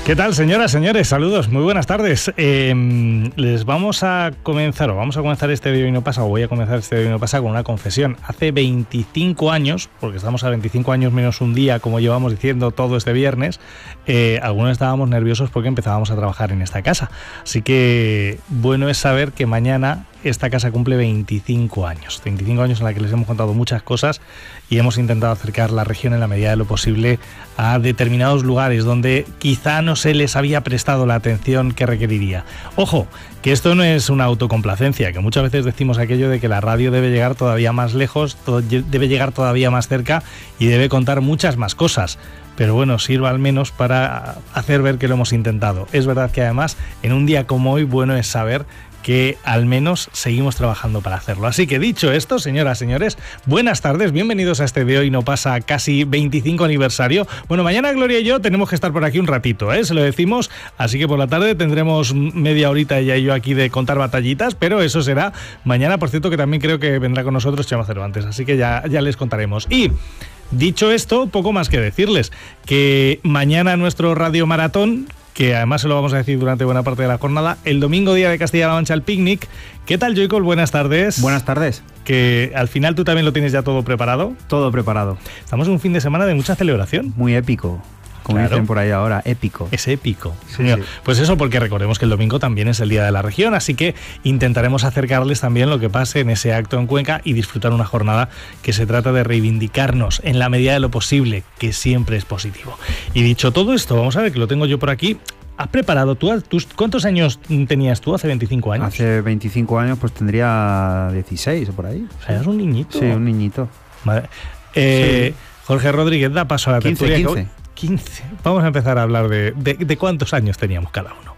¿Qué tal, señoras, señores? Saludos, muy buenas tardes. Vamos a comenzar este De Hoy No Pasa, o voy a comenzar este De Hoy No Pasa con una confesión. Hace 25 años, porque estamos a 25 años menos un día, como llevamos diciendo todo este viernes, algunos estábamos nerviosos porque empezábamos a trabajar en esta casa. Así que bueno es saber que mañana esta casa cumple 25 años. 25 años en la que les hemos contado muchas cosas y hemos intentado acercar la región en la medida de lo posible a determinados lugares donde quizá no se les había prestado la atención que requeriría. Ojo, que esto no es una autocomplacencia, que muchas veces decimos aquello de que la radio debe llegar todavía más lejos, debe llegar todavía más cerca y debe contar muchas más cosas. Pero bueno, sirva al menos para hacer ver que lo hemos intentado. Es verdad que además, en un día como hoy, bueno es saber que al menos seguimos trabajando para hacerlo. Así que dicho esto, señoras, señores, buenas tardes, bienvenidos a este De Hoy No Pasa casi 25 aniversario. Bueno, mañana Gloria y yo tenemos que estar por aquí un ratito, se lo decimos, así que por la tarde tendremos media horita ella y yo aquí de contar batallitas, pero eso será mañana, por cierto, que también creo que vendrá con nosotros Chema Cervantes, así que ya les contaremos. Y dicho esto, poco más que decirles, que mañana nuestro Radio Maratón, que además se lo vamos a decir durante buena parte de la jornada, el domingo, día de Castilla-La Mancha, el picnic. ¿Qué tal, Joycol? Buenas tardes. Buenas tardes. Que al final tú también lo tienes ya todo preparado. Todo preparado. Estamos en un fin de semana de mucha celebración. Muy épico. Como dicen por ahí ahora, épico. Es épico, señor. Sí. Pues eso, porque recordemos que el domingo también es el Día de la Región, así que intentaremos acercarles también lo que pase en ese acto en Cuenca y disfrutar una jornada que se trata de reivindicarnos en la medida de lo posible, que siempre es positivo. Y dicho todo esto, vamos a ver que lo tengo yo por aquí. ¿Has preparado tú? ¿Cuántos años tenías tú hace 25 años? Hace 25 años pues tendría 16 o por ahí. O sea, eres un niñito. Sí, un niñito. Vale. Sí. Jorge Rodríguez, da paso a la 15. 15. Vamos a empezar a hablar de cuántos años teníamos cada uno.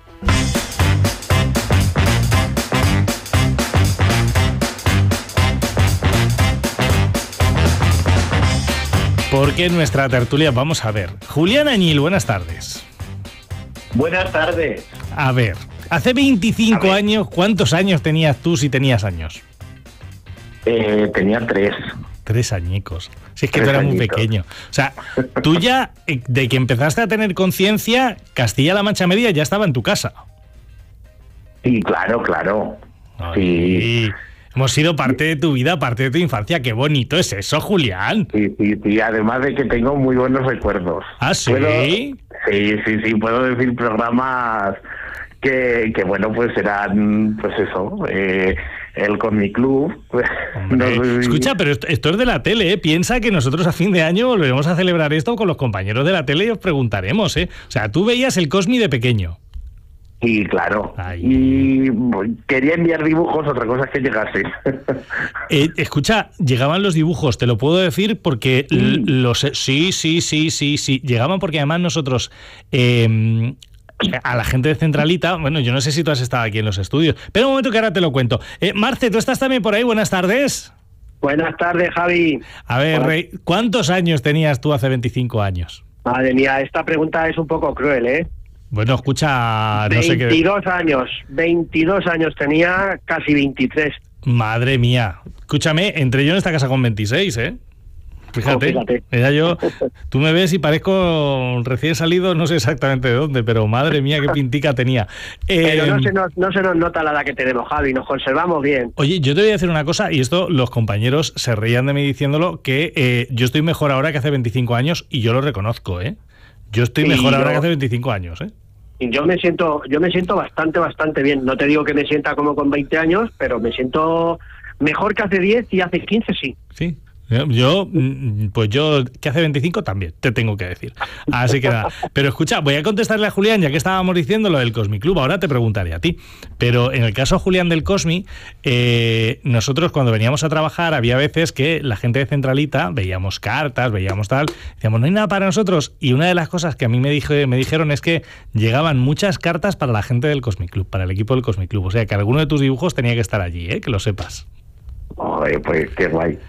Porque en nuestra tertulia vamos a ver. Julián Añil, buenas tardes. Buenas tardes. A ver, hace 25 años, ¿cuántos años tenías tú si tenías años? Tenía 3. 3 añicos. Si es que tú eras muy pequeño. O sea, tú ya, de que empezaste a tener conciencia, Castilla-La Mancha Media ya estaba en tu casa. Sí, claro. Ay, sí. Hemos sido parte de tu vida, parte de tu infancia. Qué bonito es eso, Julián. Sí. Además de que tengo muy buenos recuerdos. ¿Ah, sí? Sí. Puedo decir programas que bueno, pues eran, pues eso, el Cosmic Club. Escucha, pero esto es de la tele, ¿eh? Piensa que nosotros a fin de año volveremos a celebrar esto con los compañeros de la tele y os preguntaremos, ¿eh? O sea, tú veías el Cosmi de pequeño. Sí, claro. Ay. Y quería enviar dibujos, otra cosa es que llegase. Escucha, llegaban los dibujos, te lo puedo decir porque sí. Llegaban porque además nosotros... a la gente de Centralita, bueno, yo no sé si tú has estado aquí en los estudios, pero un momento que ahora te lo cuento. Marce, ¿tú estás también por ahí? Buenas tardes. Buenas tardes, Javi. A ver, Rey, ¿cuántos años tenías tú hace 25 años? Madre mía, esta pregunta es un poco cruel, ¿eh? Bueno, escucha, no 22 sé qué... años, 22 años tenía, casi 23. Madre mía, escúchame, entré yo en esta casa con 26, ¿eh? Fíjate. Era yo, tú me ves y parezco recién salido, no sé exactamente de dónde, pero madre mía, qué pintica tenía. Pero no se nos nota la edad que tenemos, Javi, nos conservamos bien. Oye, yo te voy a decir una cosa, y esto los compañeros se reían de mí diciéndolo, que yo estoy mejor ahora que hace 25 años, y yo lo reconozco, ¿eh? Yo estoy mejor ahora que hace 25 años, ¿eh? Yo me siento bastante bien. No te digo que me sienta como con 20 años, pero me siento mejor que hace 10 y hace 15, sí. Sí. Yo, que hace 25 también, te tengo que decir. Así que nada. Pero escucha, voy a contestarle a Julián, ya que estábamos diciendo lo del Cosmi Club, ahora te preguntaré a ti. Pero en el caso, Julián, del Cosmi, nosotros cuando veníamos a trabajar había veces que la gente de Centralita veíamos cartas, veíamos tal, decíamos, no hay nada para nosotros. Y una de las cosas que a mí me dijeron es que llegaban muchas cartas para la gente del Cosmi Club, para el equipo del Cosmi Club. O sea, que alguno de tus dibujos tenía que estar allí, que lo sepas. Ay, pues qué guay.